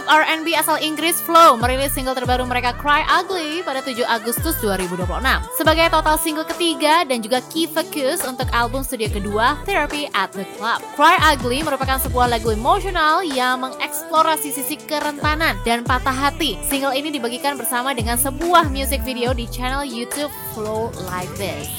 Grup R&B asal Inggris Flow merilis single terbaru mereka Cry Ugly pada 7 Agustus 2026 sebagai total single ketiga dan juga key focus untuk album studio kedua Therapy at the Club. Cry Ugly merupakan sebuah lagu emosional yang mengeksplorasi sisi kerentanan dan patah hati. Single ini dibagikan bersama dengan sebuah music video di channel YouTube Flow Like This.